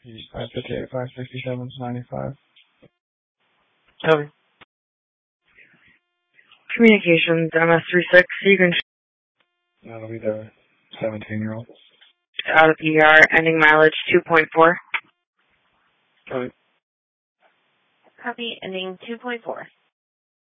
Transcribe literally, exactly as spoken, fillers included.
five fifty-eight, five sixty-seven, ninety-five. Copy. Communications, M S three six, you can... That'll be the seventeen-year-old. Out of E R, ending mileage two point four. Copy. Copy, ending two point four.